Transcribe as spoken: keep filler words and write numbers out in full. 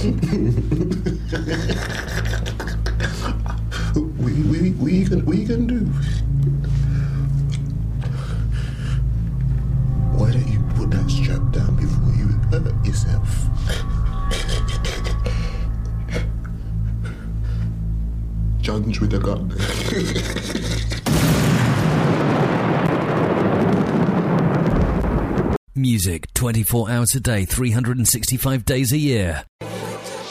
what, what, what, you gonna, what you gonna do? Why don't you put that strap down before you hurt yourself? Judge with a gun. Music twenty-four hours a day, three hundred sixty-five days a year.